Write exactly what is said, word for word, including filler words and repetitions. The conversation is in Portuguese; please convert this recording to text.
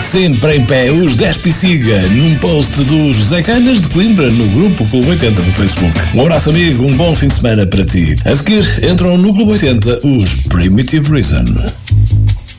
sempre em pé, os Despe e Siga, num post do José Canas de Coimbra, no grupo Clube oitenta do Facebook. Um abraço, amigo, um bom fim de semana para ti. A seguir, entram no Clube oitenta os Primitive Reason.